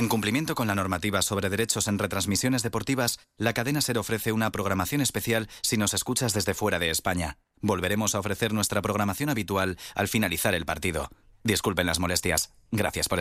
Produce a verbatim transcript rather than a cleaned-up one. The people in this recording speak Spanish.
En cumplimiento con la normativa sobre derechos en retransmisiones deportivas, la cadena SER ofrece una programación especial si nos escuchas desde fuera de España. Volveremos a ofrecer nuestra programación habitual al finalizar el partido. Disculpen las molestias. Gracias por escuchar.